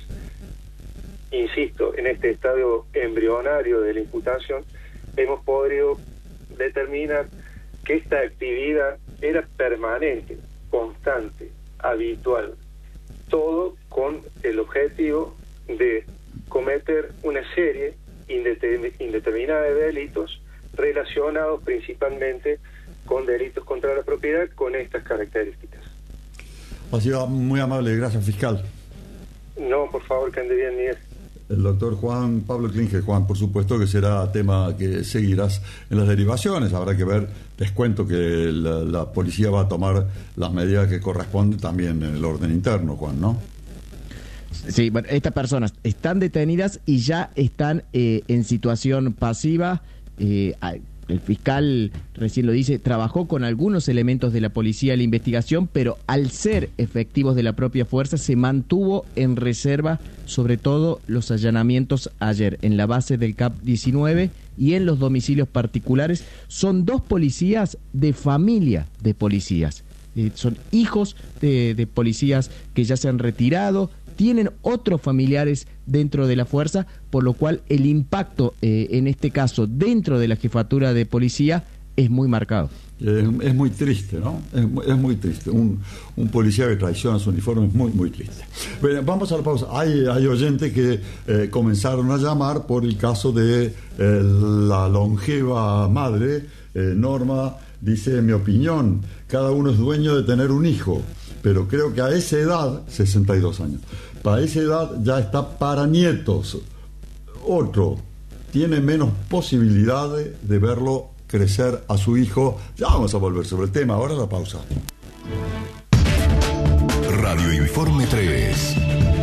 insisto, en este estadio embrionario de la imputación, hemos podido determinar que esta actividad era permanente, constante, habitual, todo con el objetivo de cometer una serie indeterminada de delitos relacionados principalmente con delitos contra la propiedad con estas características. Ha sido muy amable, gracias, fiscal. No, por favor, que ande bien, Miguel. El doctor Juan Pablo Klinger. Juan, por supuesto que será tema que seguirás en las derivaciones. Habrá que ver, les cuento que la, la policía va a tomar las medidas que corresponden también en el orden interno, Juan, ¿no? Sí, bueno, estas personas están detenidas y ya están eh, en situación pasiva. Eh, el fiscal, recién lo dice, trabajó con algunos elementos de la policía en la investigación, pero al ser efectivos de la propia fuerza se mantuvo en reserva, sobre todo los allanamientos ayer en la base del C A P diecinueve y en los domicilios particulares. Son dos policías de familia de policías, eh, son hijos de, de policías que ya se han retirado, tienen otros familiares dentro de la fuerza, por lo cual el impacto eh, en este caso dentro de la jefatura de policía es muy marcado. Es, es muy triste, ¿no? Es, es muy triste. Un, un policía que traiciona su uniforme es muy, muy triste. Bueno, vamos a la pausa. Hay, hay oyentes que eh, comenzaron a llamar por el caso de eh, la longeva madre, eh, Norma. Dice, en mi opinión, cada uno es dueño de tener un hijo, pero creo que a esa edad, sesenta y dos años, para esa edad ya está para nietos. Otro tiene menos posibilidades de verlo crecer a su hijo. Ya vamos a volver sobre el tema, ahora la pausa. Radio Informe tres.